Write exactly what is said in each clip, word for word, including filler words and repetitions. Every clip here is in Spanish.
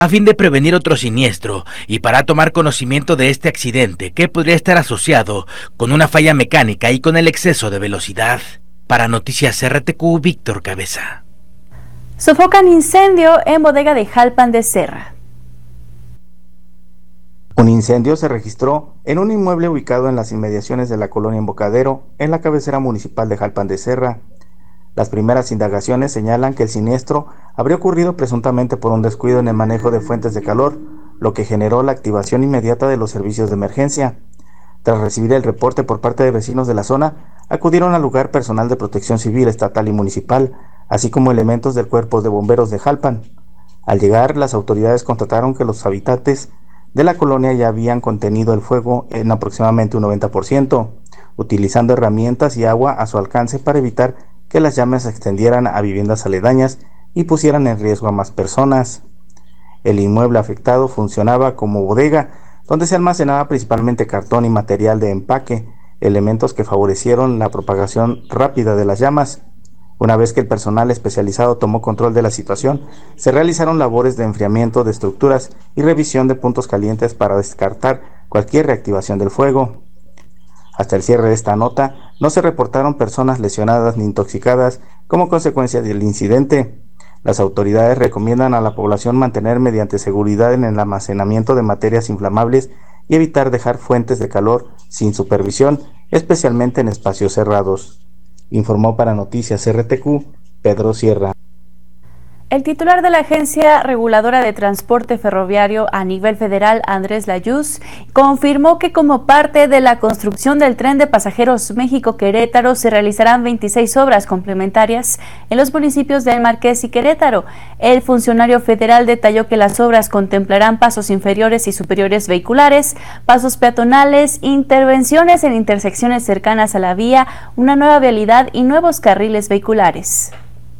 a fin de prevenir otro siniestro y para tomar conocimiento de este accidente que podría estar asociado con una falla mecánica y con el exceso de velocidad. Para Noticias R T Q, Víctor Cabeza. Sofocan incendio en bodega de Jalpan de Serra. Un incendio se registró en un inmueble ubicado en las inmediaciones de la colonia Embocadero, en la cabecera municipal de Jalpan de Serra. Las primeras indagaciones señalan que el siniestro habría ocurrido presuntamente por un descuido en el manejo de fuentes de calor, lo que generó la activación inmediata de los servicios de emergencia. Tras recibir el reporte por parte de vecinos de la zona, acudieron al lugar personal de protección civil, estatal y municipal, así como elementos del Cuerpo de Bomberos de Jalpan. Al llegar, las autoridades constataron que los habitantes de la colonia ya habían contenido el fuego en aproximadamente un noventa por ciento, utilizando herramientas y agua a su alcance para evitar que las llamas se extendieran a viviendas aledañas y pusieran en riesgo a más personas. El inmueble afectado funcionaba como bodega, donde se almacenaba principalmente cartón y material de empaque, elementos que favorecieron la propagación rápida de las llamas. Una vez que el personal especializado tomó control de la situación, se realizaron labores de enfriamiento de estructuras y revisión de puntos calientes para descartar cualquier reactivación del fuego. Hasta el cierre de esta nota, no se reportaron personas lesionadas ni intoxicadas como consecuencia del incidente. Las autoridades recomiendan a la población mantener mediante seguridad en el almacenamiento de materias inflamables y evitar dejar fuentes de calor sin supervisión, especialmente en espacios cerrados. Informó para Noticias R T Q, Pedro Sierra. El titular de la Agencia Reguladora de Transporte Ferroviario a nivel federal, Andrés Layuz, confirmó que como parte de la construcción del tren de pasajeros México-Querétaro se realizarán veintiséis obras complementarias en los municipios de El Marqués y Querétaro. El funcionario federal detalló que las obras contemplarán pasos inferiores y superiores vehiculares, pasos peatonales, intervenciones en intersecciones cercanas a la vía, una nueva vialidad y nuevos carriles vehiculares.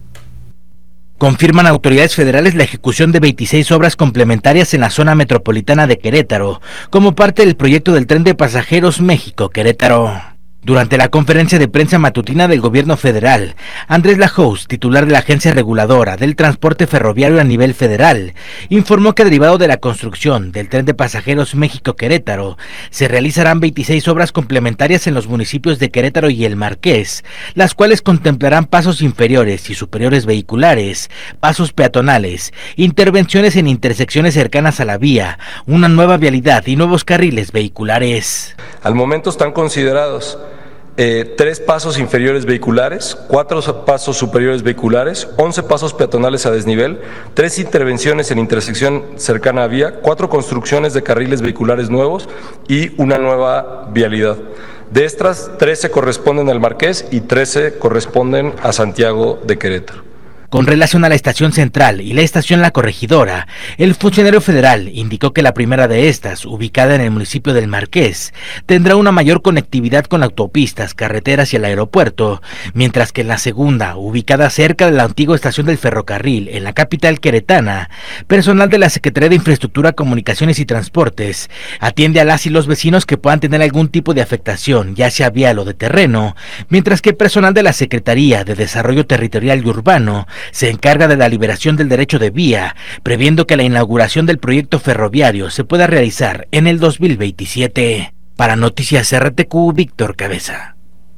Confirman autoridades federales la ejecución de veintiséis obras complementarias en la zona metropolitana de Querétaro, como parte del proyecto del tren de pasajeros México-Querétaro. Durante la conferencia de prensa matutina del gobierno federal, Andrés Layuz, titular de la Agencia Reguladora del Transporte Ferroviario a nivel federal, informó que derivado de la construcción del tren de pasajeros México-Querétaro, se realizarán veintiséis obras complementarias en los municipios de Querétaro y El Marqués, las cuales contemplarán pasos inferiores y superiores vehiculares, pasos peatonales, intervenciones en intersecciones cercanas a la vía, una nueva vialidad y nuevos carriles vehiculares. Al momento están considerados Eh, tres pasos inferiores vehiculares, cuatro pasos superiores vehiculares, once pasos peatonales a desnivel, tres intervenciones en intersección cercana a vía, cuatro construcciones de carriles vehiculares nuevos y una nueva vialidad. De estas, trece corresponden al Marqués y trece corresponden a Santiago de Querétaro. Con relación a la estación central y la estación La Corregidora, el funcionario federal indicó que la primera de estas, ubicada en el municipio del Marqués, tendrá una mayor conectividad con autopistas, carreteras y el aeropuerto, mientras que en la segunda, ubicada cerca de la antigua estación del ferrocarril en la capital queretana, personal de la Secretaría de Infraestructura, Comunicaciones y Transportes atiende a las y los vecinos que puedan tener algún tipo de afectación, ya sea vial o de terreno, mientras que personal de la Secretaría de Desarrollo Territorial y Urbano se encarga de la liberación del derecho de vía, previendo que la inauguración del proyecto ferroviario se pueda realizar en el dos mil veintisiete. Para Noticias R T Q, Víctor Cabeza.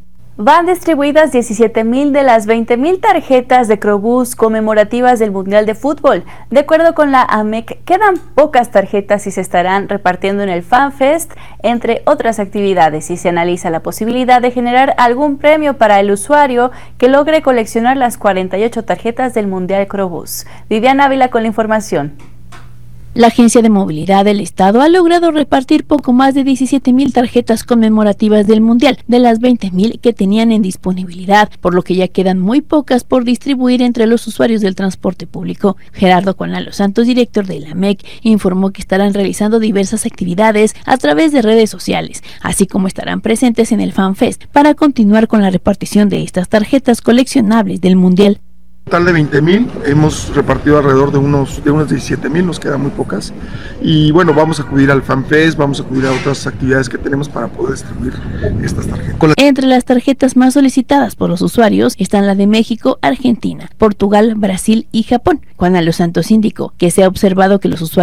Van distribuidas diecisiete mil de las veinte mil tarjetas de Crobús conmemorativas del Mundial de Fútbol. De acuerdo con la A M E C, quedan pocas tarjetas y se estarán repartiendo en el FanFest, entre otras actividades, y se analiza la posibilidad de generar algún premio para el usuario que logre coleccionar las cuarenta y ocho tarjetas del Mundial Crobús. Viviana Ávila con la información. La Agencia de Movilidad del Estado ha logrado repartir poco más de diecisiete mil tarjetas conmemorativas del Mundial, de las veinte mil que tenían en disponibilidad, por lo que ya quedan muy pocas por distribuir entre los usuarios del transporte público. Gerardo Conal Los Santos, director de la A M E C, informó que estarán realizando diversas actividades a través de redes sociales, así como estarán presentes en el FanFest para continuar con la repartición de estas tarjetas coleccionables del Mundial. Total de veinte mil, hemos repartido alrededor de unos, de unos diecisiete mil, nos quedan muy pocas. Y bueno, vamos a acudir al FanFest, vamos a acudir a otras actividades que tenemos para poder distribuir estas tarjetas. Entre las tarjetas más solicitadas por los usuarios están la de México, Argentina, Portugal, Brasil y Japón. Juana Los Santos indicó que se ha observado que los usuarios